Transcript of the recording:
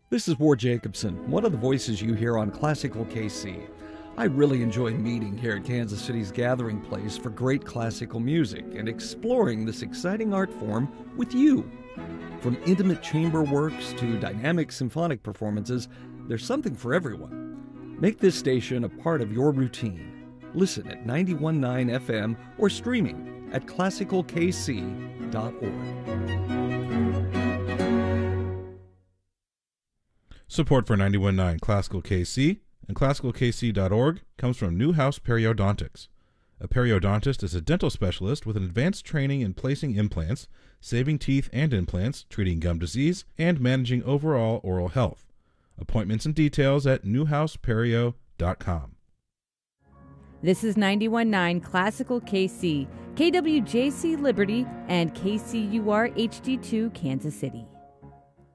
This is Ward Jacobson, one of the voices you hear on Classical KC. I really enjoy meeting here at Kansas City's gathering place for great classical music and exploring this exciting art form with you. From intimate chamber works to dynamic symphonic performances, there's something for everyone. Make this station a part of your routine. Listen at 91.9 FM or streaming at classicalkc.org. Support for 91.9 Classical KC and classicalkc.org comes from Newhouse Periodontics. A periodontist is a dental specialist with an advanced training in placing implants, saving teeth and implants, treating gum disease, and managing overall oral health. Appointments and details at newhouseperio.com. This is 91.9 Classical KC, KWJC Liberty, and KCUR HD2 Kansas City.